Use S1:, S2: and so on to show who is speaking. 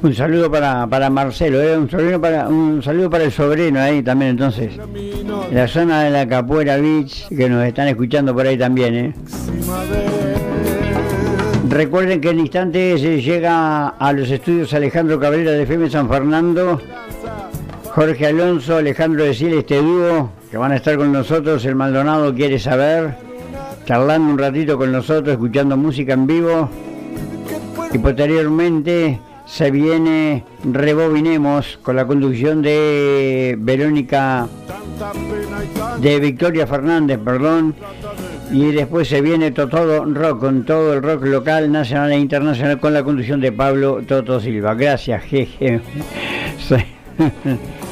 S1: Un saludo para Marcelo, un saludo para el sobrino ahí también, entonces. En la zona de la Capuera Beach, que nos están escuchando por ahí también, Recuerden que en instantes llega a los estudios Alejandro Cabrera de FM San Fernando, Jorge Alonso, Alejandro de Siles, este dúo, que van a estar con nosotros. El Maldonado quiere saber, charlando un ratito con nosotros, escuchando música en vivo. Y posteriormente se viene Rebobinemos con la conducción de Victoria Fernández, perdón. Y después se viene todo rock, con todo el rock local, nacional e internacional, con la conducción de Pablo Toto Silva. Gracias, jeje.